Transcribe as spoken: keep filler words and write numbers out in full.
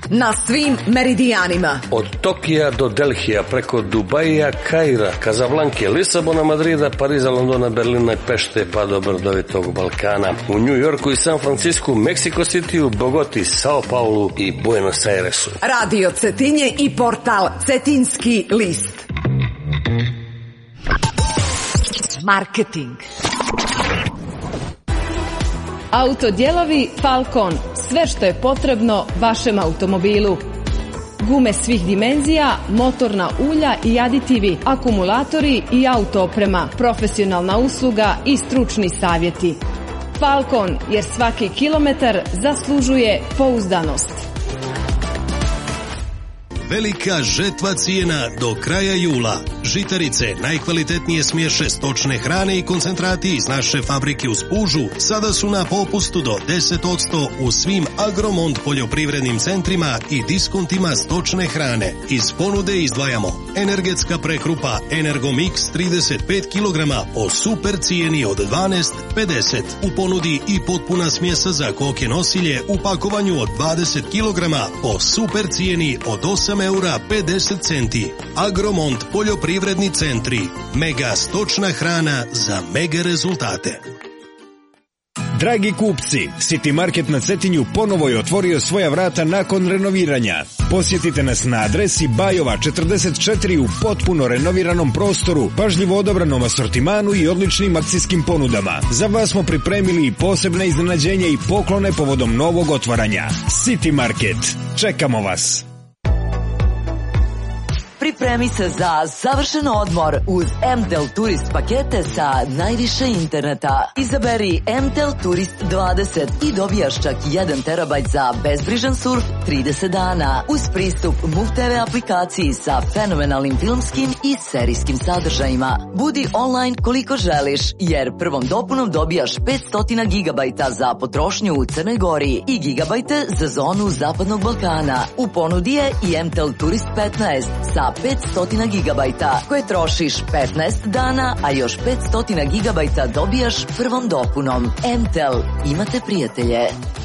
na svim meridijanima. Od Tokija do Delhija, preko Dubaija, Kaira, Kazablanke, Lisabona, Madrida, Pariza, Londona, Berlina i Pešte pa do brdovitog Balkana. U New Yorku i San Francisku, Meksiko Cityu, Bogoti, Sao Paulu i Buenos Airesu. Radio Cetinje i portal Cetinski list. Marketing. Autodijelovi Falcon. Sve što je potrebno vašem automobilu. Gume svih dimenzija, motorna ulja i aditivi, akumulatori i auto oprema, profesionalna usluga i stručni savjeti. Falcon, jer svaki kilometar zaslužuje pouzdanost. Velika žetva cijena do kraja jula. Žitarice, najkvalitetnije smješe stočne hrane i koncentrati iz naše fabrike u Spužu sada su na popustu do deset posto u svim Agromont poljoprivrednim centrima i diskontima stočne hrane. Iz ponude izdvajamo energetska prekrupa Energomix trideset pet kilograma po super cijeni od dvanaest pedeset. U ponudi i potpuna smjesa za koke nosilje u pakovanju od dvadeset kilograma po super cijeni od osam eura pedeset centi. Agromont poljoprivredni centri. Mega stočna hrana za mega rezultate. Dragi kupci, City Market na Cetinju ponovo je otvorio svoja vrata nakon renoviranja. Posjetite nas na adresi Bajova četrdeset četiri u potpuno renoviranom prostoru, pažljivo odabranom asortimanu i odličnim akcijskim ponudama. Za vas smo pripremili i posebne iznenađenja i poklone povodom novog otvaranja. City Market. Čekamo vas. Pripremi se za savršen odmor uz M T L Turist pakete sa najviše interneta. Izaberi M T L Turist dvadeset i dobijaš čak jedan terabajt za bezbrižan surf trideset dana uz pristup Move T V aplikaciji sa fenomenalnim filmskim i serijskim sadržajima. Budi online koliko želiš, jer prvom dopunom dobijaš petsto gigabajta za potrošnju u Crnoj Gori i gigabajte za zonu Zapadnog Balkana. U ponudi je i M T L Turist petnaest sa petsto gigabajta koje trošiš petnaest dana, a još petsto gigabajta dobijaš prvom dopunom. M T L, imate prijatelje.